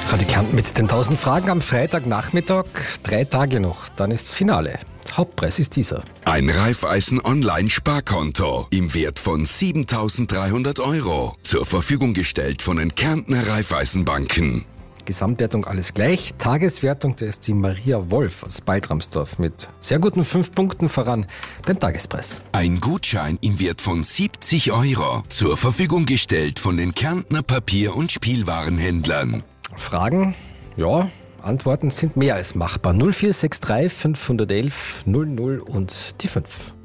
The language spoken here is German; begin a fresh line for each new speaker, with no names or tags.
Radio Kärnten mit den 1000 Fragen am Freitagnachmittag. 3 Tage noch, dann ist Finale. Hauptpreis ist dieser.
Ein Raiffeisen-Online-Sparkonto im Wert von 7.300 €. Zur Verfügung gestellt von den Kärntner Raiffeisenbanken.
Gesamtwertung alles gleich. Tageswertung, da ist die Maria Wolf aus Baltramsdorf mit sehr guten 5 Punkten voran beim Tagespreis.
Ein Gutschein im Wert von 70 € zur Verfügung gestellt von den Kärntner Papier- und Spielwarenhändlern.
Fragen? Ja, Antworten sind mehr als machbar. 0463 511 00 und die 5.